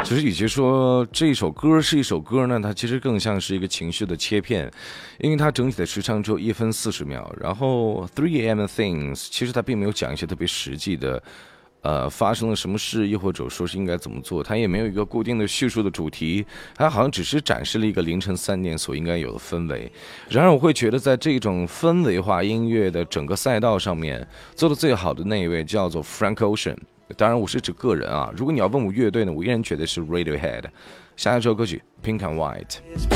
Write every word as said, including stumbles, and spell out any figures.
其实与其说这一首歌是一首歌呢，它其实更像是一个情绪的切片，因为它整体的时长只有一分四十秒。然后 three A M Things 其实它并没有讲一些特别实际的呃，发生了什么事，又或者说是应该怎么做，它也没有一个固定的叙述的主题，它好像只是展示了一个凌晨三点所应该有的氛围。然而，我会觉得在这种氛围化音乐的整个赛道上面，做的最好的那一位叫做 Frank Ocean。当然，我是指个人啊。如果你要问我乐队呢，我依然觉得是 Radiohead。下一首歌曲 Pink and White。